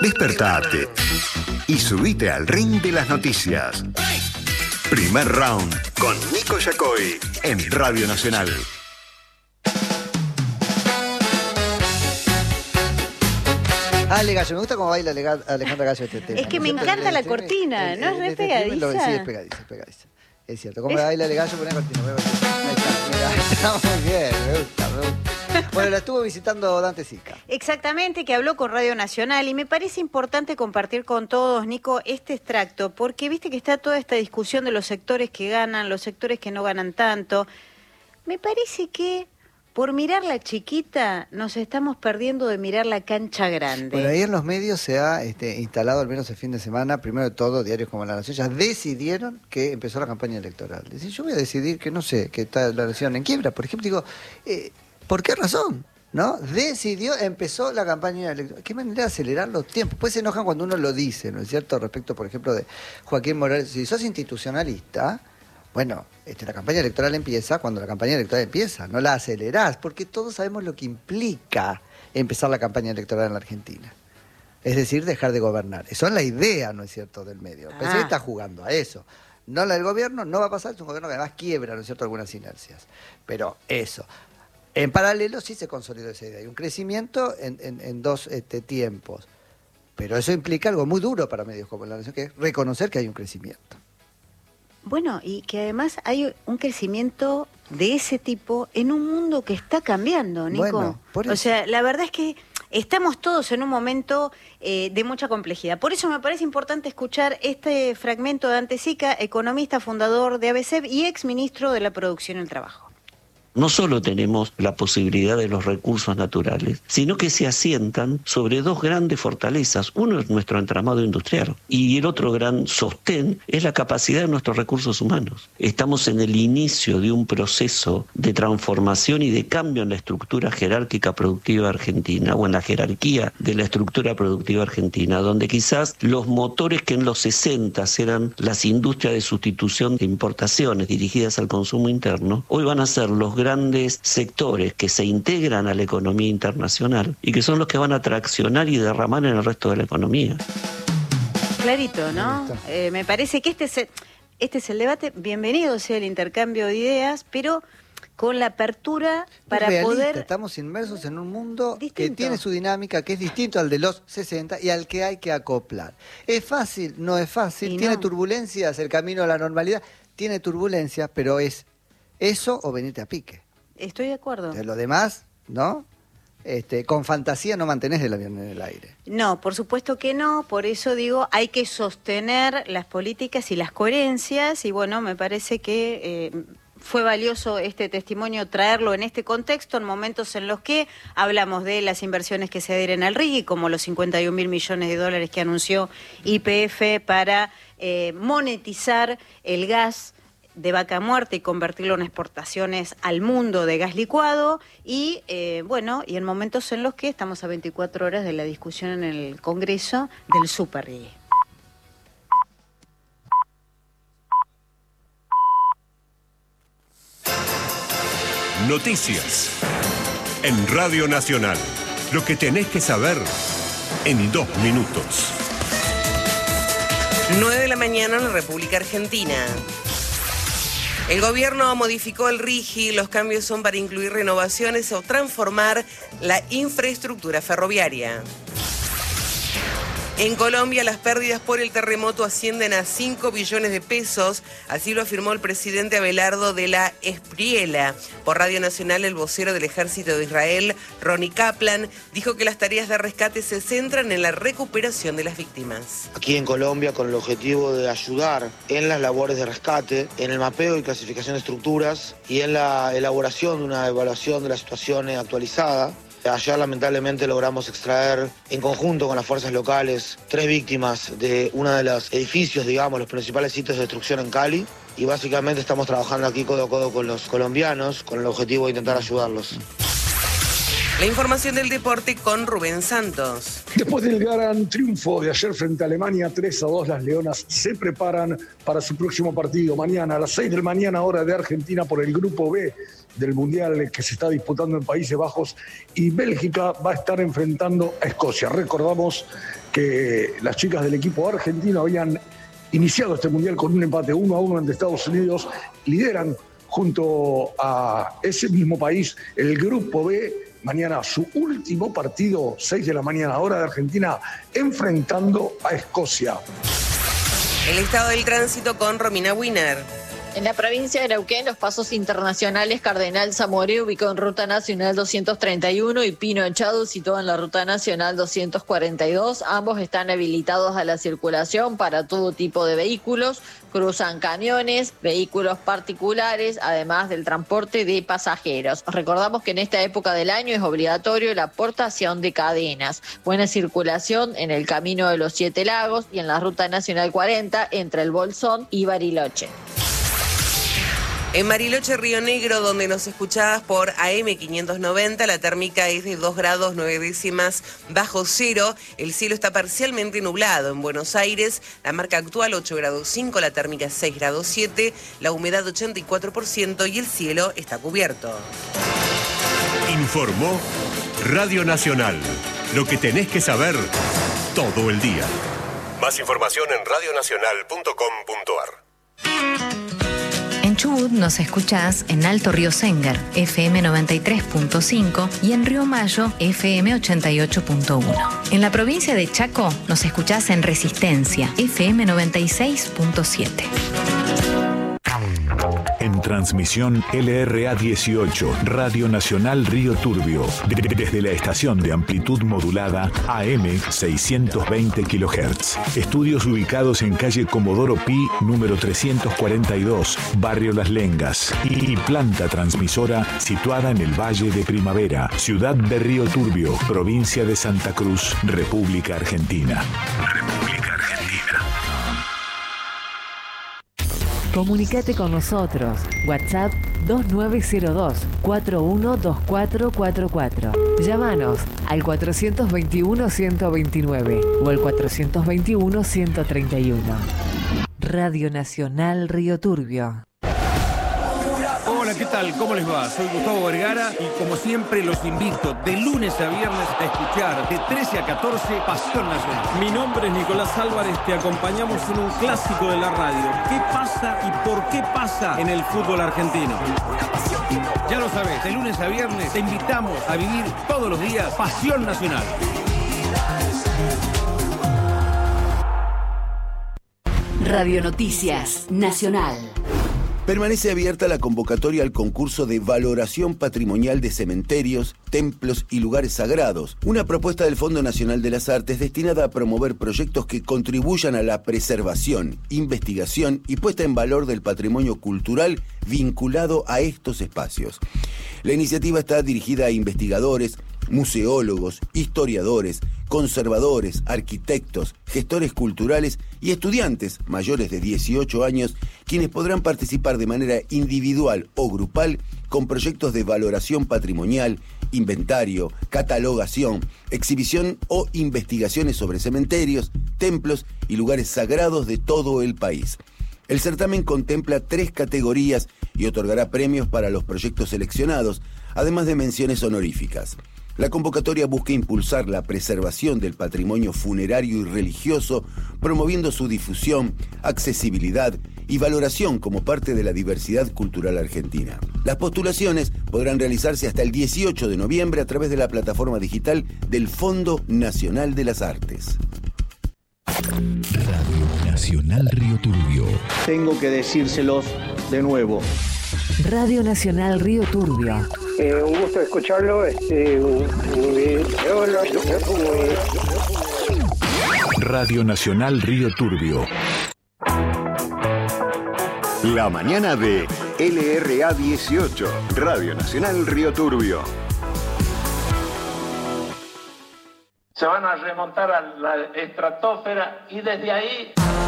Despertate y subite al ring de las noticias. Primer round con Nico Yacoy en Radio Nacional. Ale Gallo, me gusta cómo baila Alejandra Gallo este tema. Es que me encanta la cortina, ¿no es re pegadiza? Sí, es pegadiza. Es cierto. ¿Cómo baila Ale Gallo? Poné cortina. Ahí está, muy bien, me gusta. Bueno, la estuvo visitando Dante Sica. Exactamente, que habló con Radio Nacional y me parece importante compartir con todos, Nico, este extracto, porque viste que está toda esta discusión de los sectores que ganan, los sectores que no ganan tanto. Me parece que por mirar la chiquita nos estamos perdiendo de mirar la cancha grande. Bueno, ahí en los medios se ha instalado, al menos el fin de semana, primero de todo, diarios como La Nación ya decidieron que empezó la campaña electoral. Es decir, yo voy a decidir que no sé, que está la Nación en quiebra, por ejemplo, digo, ¿por qué razón? ¿No? Empezó la campaña electoral. ¿Qué manera de acelerar los tiempos? Pues se enojan cuando uno lo dice, ¿no es cierto? Respecto, por ejemplo, de Joaquín Morales. Si sos institucionalista, bueno, la campaña electoral empieza cuando la campaña electoral empieza, no la acelerás, porque todos sabemos lo que implica empezar la campaña electoral en la Argentina. Es decir, dejar de gobernar. Eso es la idea, ¿no es cierto?, del medio. Pensé que está jugando a eso. No la del gobierno, no va a pasar, es un gobierno que además quiebra, ¿no es cierto?, algunas inercias. Pero eso. En paralelo sí se consolidó esa idea. Hay un crecimiento en dos tiempos. Pero eso implica algo muy duro para medios como La Nación, que es reconocer que hay un crecimiento. Bueno, y que además hay un crecimiento de ese tipo en un mundo que está cambiando, Nico. Bueno, por eso. O sea, la verdad es que estamos todos en un momento de mucha complejidad. Por eso me parece importante escuchar este fragmento de Dante Sica, economista, fundador de ABCEP y exministro de la Producción y el Trabajo. No solo tenemos la posibilidad de los recursos naturales, sino que se asientan sobre dos grandes fortalezas. Uno es nuestro entramado industrial y el otro gran sostén es la capacidad de nuestros recursos humanos. Estamos en el inicio de un proceso de transformación y de cambio en la estructura jerárquica productiva argentina o en la jerarquía de la estructura productiva argentina, donde quizás los motores que en los 60 eran las industrias de sustitución de importaciones dirigidas al consumo interno, hoy van a ser los grandes sectores que se integran a la economía internacional y que son los que van a traccionar y derramar en el resto de la economía. Clarito, ¿no? Me parece que este es el debate. Bienvenido sea el intercambio de ideas, pero con la apertura para poder... Estamos inmersos en un mundo distinto, que tiene su dinámica, que es distinto al de los 60 y al que hay que acoplar. ¿Es fácil? No es fácil. ¿Tiene turbulencias el camino a la normalidad? Tiene turbulencias, pero es eso o venirte a pique. Estoy de acuerdo. De lo demás, ¿no? Con fantasía no mantenés el avión en el aire. No, por supuesto que no. Por eso digo, hay que sostener las políticas y las coherencias. Y bueno, me parece que fue valioso este testimonio traerlo en este contexto, en momentos en los que hablamos de las inversiones que se adhieren al RIGI, como los 51.000 millones de dólares que anunció YPF para monetizar el gas de vaca muerta y convertirlo en exportaciones al mundo de gas licuado y y en momentos en los que estamos a 24 horas de la discusión en el Congreso del Super RIGI. Noticias en Radio Nacional. Lo que tenés que saber en 2 minutos. 9 de la mañana en la República Argentina. El gobierno modificó el RIGI, los cambios son para incluir renovaciones o transformar la infraestructura ferroviaria. En Colombia, las pérdidas por el terremoto ascienden a 5 billones de pesos, así lo afirmó el presidente Abelardo de la Espriela. Por Radio Nacional, el vocero del Ejército de Israel, Ronnie Kaplan, dijo que las tareas de rescate se centran en la recuperación de las víctimas. Aquí en Colombia, con el objetivo de ayudar en las labores de rescate, en el mapeo y clasificación de estructuras y en la elaboración de una evaluación de la situación actualizada. Ayer lamentablemente logramos extraer en conjunto con las fuerzas locales 3 víctimas de uno de los edificios, digamos, los principales sitios de destrucción en Cali. Y básicamente estamos trabajando aquí codo a codo con los colombianos con el objetivo de intentar ayudarlos. La información del deporte con Rubén Santos. Después del gran triunfo de ayer frente a Alemania 3-2, las Leonas se preparan para su próximo partido mañana a las 6 de la mañana, hora de Argentina, por el grupo B del Mundial que se está disputando en Países Bajos, y Bélgica va a estar enfrentando a Escocia. Recordamos que las chicas del equipo argentino habían iniciado este Mundial con un empate 1-1 ante Estados Unidos, lideran junto a ese mismo país el grupo B. Mañana su último partido, 6 de la mañana, hora de Argentina, enfrentando a Escocia. El estado del tránsito con Romina Wiener. En la provincia de Neuquén, los pasos internacionales Cardenal Zamoré, ubicado en Ruta Nacional 231, y Pino Echado, situado en la Ruta Nacional 242. Ambos están habilitados a la circulación para todo tipo de vehículos. Cruzan camiones, vehículos particulares, además del transporte de pasajeros. Recordamos que en esta época del año es obligatorio la portación de cadenas. Buena circulación en el Camino de los Siete Lagos y en la Ruta Nacional 40 entre el Bolsón y Bariloche. En Bariloche, Río Negro, donde nos escuchabas por AM 590, la térmica es de 2 grados 9 décimas bajo cero. El cielo está parcialmente nublado. En Buenos Aires, la marca actual 8 grados 5, la térmica 6 grados 7, la humedad 84% y el cielo está cubierto. Informó Radio Nacional. Lo que tenés que saber todo el día. Más información en radionacional.com.ar. En Chubut nos escuchás en Alto Río Sénger, FM 93.5 y en Río Mayo, FM 88.1. En la provincia de Chaco nos escuchás en Resistencia, FM 96.7. En transmisión LRA 18, Radio Nacional Río Turbio, desde la estación de amplitud modulada AM 620 kHz. Estudios ubicados en calle Comodoro Pi, número 342, Barrio Las Lengas. Y planta transmisora situada en el Valle de Primavera, ciudad de Río Turbio, provincia de Santa Cruz, República Argentina. Comunicate con nosotros. WhatsApp 2902-412444. Llámanos al 421-129 o al 421-131. Radio Nacional Río Turbio. Hola, ¿qué tal? ¿Cómo les va? Soy Gustavo Vergara y como siempre los invito de lunes a viernes a escuchar de 13 a 14 Pasión Nacional. Mi nombre es Nicolás Álvarez, te acompañamos en un clásico de la radio. ¿Qué pasa y por qué pasa en el fútbol argentino? Ya lo sabes, de lunes a viernes te invitamos a vivir todos los días Pasión Nacional. Radio Noticias Nacional. Permanece abierta la convocatoria al concurso de valoración patrimonial de cementerios, templos y lugares sagrados, una propuesta del Fondo Nacional de las Artes destinada a promover proyectos que contribuyan a la preservación, investigación y puesta en valor del patrimonio cultural vinculado a estos espacios. La iniciativa está dirigida a investigadores, museólogos, historiadores, conservadores, arquitectos, gestores culturales y estudiantes mayores de 18 años, quienes podrán participar de manera individual o grupal con proyectos de valoración patrimonial, inventario, catalogación, exhibición o investigaciones sobre cementerios, templos y lugares sagrados de todo el país. El certamen contempla 3 categorías y otorgará premios para los proyectos seleccionados, además de menciones honoríficas. La convocatoria busca impulsar la preservación del patrimonio funerario y religioso, promoviendo su difusión, accesibilidad y valoración como parte de la diversidad cultural argentina. Las postulaciones podrán realizarse hasta el 18 de noviembre a través de la plataforma digital del Fondo Nacional de las Artes. Radio Nacional Río Turbio. Tengo que decírselos de nuevo. Radio Nacional Río Turbio. Un gusto escucharlo. Radio Nacional Río Turbio. La mañana de LRA 18, Radio Nacional Río Turbio. Se van a remontar a la estratosfera y desde ahí